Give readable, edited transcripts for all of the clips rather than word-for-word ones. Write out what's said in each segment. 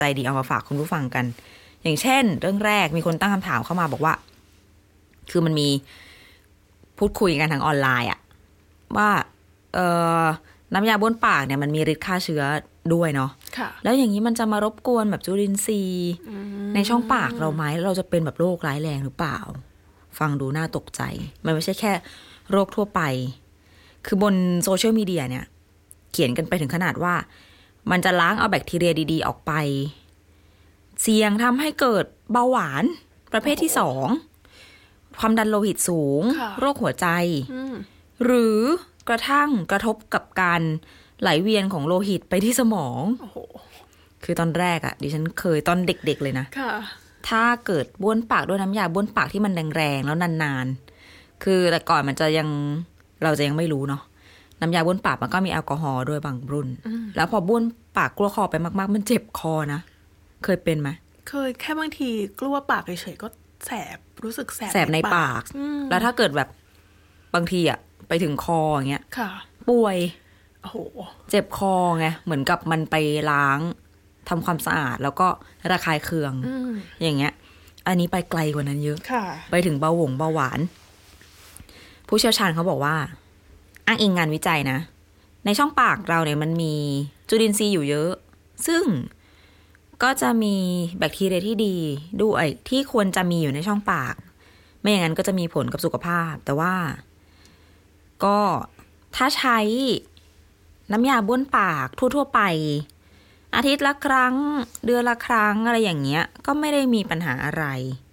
ใจดีเอามาฝากคุณผู้ฟังกันอย่างเช่นเรื่องแรกมีคนตั้งคำถามเข้ามาบอกว่าคือมันมีพูดคุยกันทางออนไลน์อะว่าน้ำยาบ้วนปากเนี่ยมันมีฤทธิ์ฆ่าเชื้อด้วยเนาะแล้วอย่างนี้มันจะมารบกวนแบบจุลินทรีย์ในช่องปากเราไหมเราจะเป็นแบบโรคร้ายแรงหรือเปล่าฟังดูน่าตกใจมันไม่ใช่แค่โรคทั่วไปคือบนโซเชียลมีเดียเนี่ยเขียนกันไปถึงขนาดว่ามันจะล้างเอาแบคทีเรียดีๆออกไปเสี่ยงทำให้เกิดเบาหวานประเภทที่2ความดันโลหิตสูงโรคหัวใจหรือกระทั่งกระทบกับการไหลเวียนของโลหิตไปที่สมองคือตอนแรกอะดิฉันเคยตอนเด็กๆเลยนะถ้าเกิดบ้วนปากด้วยน้ำยาบ้วนปากที่มันแรงๆแล้วนานๆคือแต่ก่อนมันจะยังเราจะยังไม่รู้เนาะน้ำยาบ้วนปากมันก็มีแอลกอฮอล์ด้วยบางรุ่นแล้วพอบ้วนปากกลัวคอไปมากๆมันเจ็บคอนะเคยเป็นไหมเคยแค่บางทีกลัวปากเฉยๆก็แสบรู้สึกแสบในปากแล้วถ้าเกิดแบบบางทีอะไปถึงคออย่างเงี้ยป่วยโอ้โหเจ็บคอไงเหมือนกับมันไปล้างทำความสะอาดแล้วก็ระคายเคืองอย่างเงี้ยอันนี้ไปไกลกว่านั้นเยอะไปถึงเบาหวานผู้เชี่ยวชาญเขาบอกว่าอ้างอิงงานวิจัยนะในช่องปากเราเนี่ยมันมีจุลินทรีย์อยู่เยอะซึ่งก็จะมีแบคทีเรียที่ดีด้วยที่ควรจะมีอยู่ในช่องปากไม่อย่างนั้นก็จะมีผลกับสุขภาพแต่ว่าก็ถ้าใช้น้ำยาบ้วนปากทั่วๆไปอาทิตย์ละครั้งเดือนละครั้งอะไรอย่างเงี้ยก็ไม่ได้มีปัญหาอะไร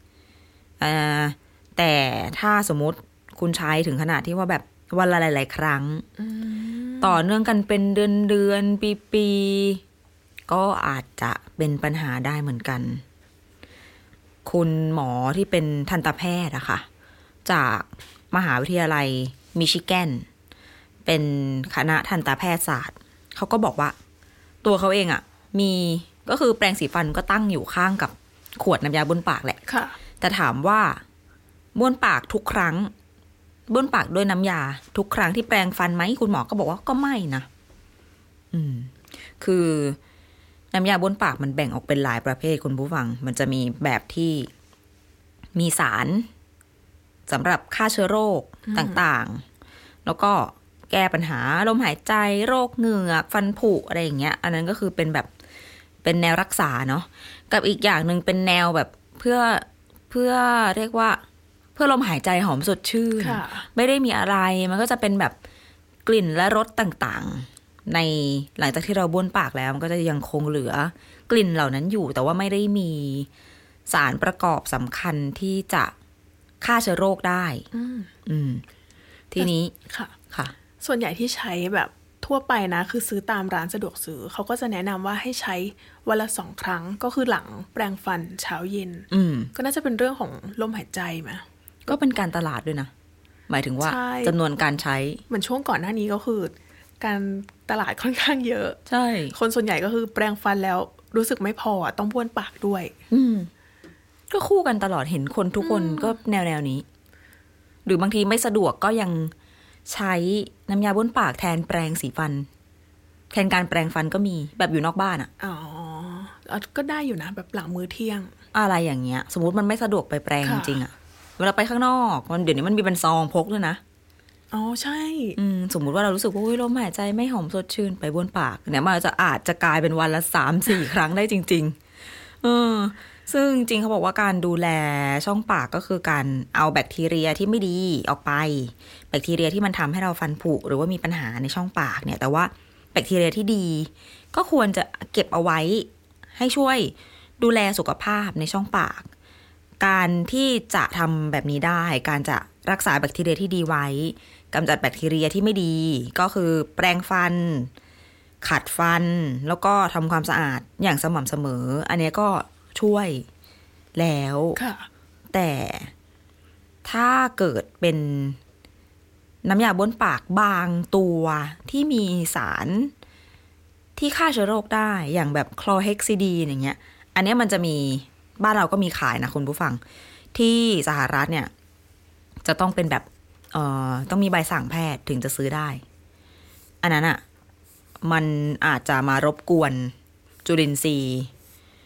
แต่ถ้าสมมติคุณใช้ถึงขนาดที่ว่าแบบวันละหลายๆครั้งต่อเนื่องกันเป็นเดือนปีก็อาจจะเป็นปัญหาได้เหมือนกันคุณหมอที่เป็นทันตแพทย์อะค่ะจากมหาวิทยาลัยมิชิแกนเป็นคณะทันตแพทยศาสตร์เขาก็บอกว่าตัวเขาเองอะมีก็คือแปรงสีฟันก็ตั้งอยู่ข้างกับขวดน้ำยาบ้วนปากแหละแต่ถามว่าบ้วนปากทุกครั้งบ้วนปากด้วยน้ำยาทุกครั้งที่แปรงฟันไหมคุณหมอก็บอกว่าก็ไม่นะคือน้ำยาบ้วนปากมันแบ่งออกเป็นหลายประเภทคุณผู้ฟังมันจะมีแบบที่มีสารสำหรับฆ่าเชื้อโรคต่างๆแล้วก็แก้ปัญหาลมหายใจโรคเหงือกฟันผุอะไรอย่างเงี้ยอันนั้นก็คือเป็นแบบเป็นแนวรักษาเนาะกับอีกอย่างนึงเป็นแนวแบบเพื่อเรียกว่าเพื่อลมหายใจหอมสดชื่นไม่ได้มีอะไรมันก็จะเป็นแบบกลิ่นและรสต่างๆในหลังจากที่เราบ้วนปากแล้วมันก็จะยังคงเหลือกลิ่นเหล่านั้นอยู่แต่ว่าไม่ได้มีสารประกอบสำคัญที่จะฆ่าเชื้อโรคได้ทีนี้ค่ะส่วนใหญ่ที่ใช้แบบทั่วไปนะคือซื้อตามร้านสะดวกซื้อเขาก็จะแนะนำว่าให้ใช้วันละ2 ครั้งก็คือหลังแปรงฟันเช้าเย็นก็น่าจะเป็นเรื่องของลมหายใจไหมก็เป็นการตลาดด้วยนะหมายถึงว่าจำนวนการใช้เหมือนช่วงก่อนหน้านี้ก็คือการตลาดค่อนข้างเยอะใช่คนส่วนใหญ่ก็คือแปรงฟันแล้วรู้สึกไม่พอต้องบ้วนปากด้วยก็คู่กันตลอดเห็นคนทุกคนก็แนวนี้หรือบางทีไม่สะดวกก็ยังใช้น้ำยาบ้วนปากแทนแปรงสีฟันแทนการแปรงฟันก็มีแบบอยู่นอกบ้านอ่ะก็ได้อยู่นะแบบหลังมื้อเที่ยงอะไรอย่างเงี้ยสมมติมันไม่สะดวกไปแปรงจริงๆอ่ะเวลาไปข้างนอกเดี๋ยวนี้มันมีเป็นซองพกด้วยนะใช่สมมุติว่าเรารู้สึกว่าลมหายใจไม่หอมสดชื่นไปบ้วนปากเนี่ยมันอาจจะกลายเป็นวันละ 3-4 ครั้งได้จริงๆซึ่งจริงเขาบอกว่าการดูแลช่องปากก็คือการเอาแบคทีเรียที่ไม่ดีออกไปแบคทีเรียที่มันทำให้เราฟันผุหรือว่ามีปัญหาในช่องปากเนี่ยแต่ว่าแบคทีเรียที่ดีก็ควรจะเก็บเอาไว้ให้ช่วยดูแลสุขภาพในช่องปากการที่จะทำแบบนี้ได้การจะรักษาแบคทีเรียที่ดีไว้กำจัดแบคทีเรียที่ไม่ดีก็คือแปรงฟันขัดฟันแล้วก็ทำความสะอาดอย่างสม่ำเสมออันนี้ก็ช่วยแล้วแต่ถ้าเกิดเป็นน้ำยาบ้วนปากบางตัวที่มีสารที่ฆ่าเชื้อโรคได้อย่างแบบคลอเฮกซิดีนอย่างเงี้ยอันนี้มันจะมีบ้านเราก็มีขายนะคุณผู้ฟังที่สหรัฐเนี่ยจะต้องเป็นแบบต้องมีใบสั่งแพทย์ถึงจะซื้อได้อันนั้นอ่ะมันอาจจะมารบกวนจุลินทรีย์